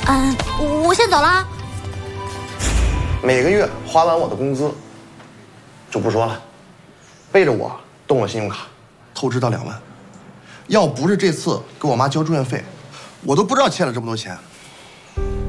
我先走了。 每个月花完我的工资，就不说了，背着我动了信用卡，透支到2万。要不是这次给我妈交住院费，我都不知道欠了这么多钱。